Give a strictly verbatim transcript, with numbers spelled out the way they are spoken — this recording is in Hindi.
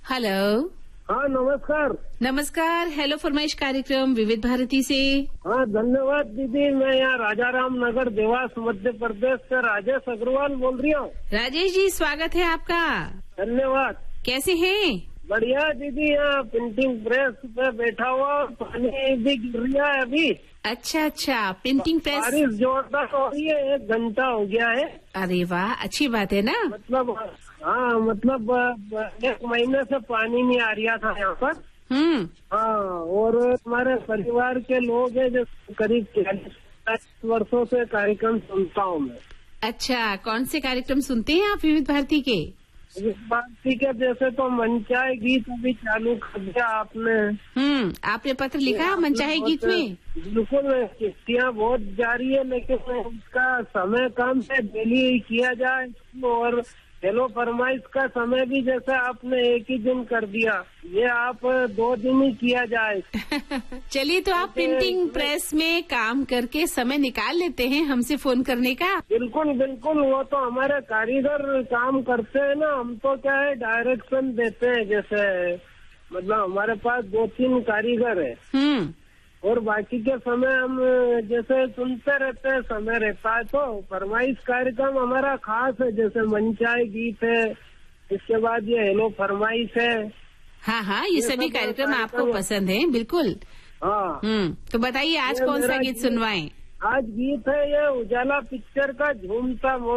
हेलो। हाँ नमस्कार। नमस्कार। हेलो फरमाइश कार्यक्रम विविध भारती से। हाँ धन्यवाद दीदी। मैं यहाँ राजाराम नगर देवास मध्य प्रदेश से राजेश अग्रवाल बोल रही हूँ। राजेश जी स्वागत है आपका। धन्यवाद। कैसे हैं? बढ़िया दीदी। यहाँ प्रिंटिंग प्रेस पे बैठा हुआ, पानी भी गिर रहा है अभी। अच्छा अच्छा, प्रिंटिंग प्रेस। बारिश जोरदार हो रही है, एक घंटा हो गया है। अरे वाह, अच्छी बात है ना। मतलब हाँ मतलब एक महीने से पानी नहीं आ रहा था यहाँ पर। हम्म। हाँ, और हमारे परिवार के लोग हैं जो करीब चालीस वर्षों से कार्यक्रम सुनता हूँ मैं। अच्छा, कौन से कार्यक्रम सुनते हैं आप विविध भारती के? भारती के जैसे तो मनचाहे गीत अभी चालू कर दिया आपने। हम्म, आपने पत्र लिखा मनचाहे गीत में? बिल्कुल, किस्तियाँ बहुत जारी है लेकिन उसका समय कम है, डेली किया जाए। और हेलो फरमाइश का समय भी जैसे आपने एक ही दिन कर दिया, ये आप दो दिन ही किया जाए। चलिए, तो आप प्रिंटिंग प्रेस में काम करके समय निकाल लेते हैं हमसे फोन करने का? बिल्कुल बिल्कुल, वो तो हमारे कारीगर काम करते हैं ना, हम तो क्या है डायरेक्शन देते हैं। जैसे मतलब हमारे पास दो तीन कारीगर है हम्म, और बाकी के समय हम जैसे सुनते रहते हैं, समय रहता है। तो फरमाइश कार्यक्रम हमारा खास है, जैसे मनचाहे गीत है, इसके बाद ये हेलो फरमाइश है। हाँ हाँ, ये सभी कार्यक्रम आपको पसंद है? बिल्कुल। हाँ। हम्म, तो बताइए आज कौन सा गीत सुनवाएं? आज गीत है ये उजाला पिक्चर का झूमता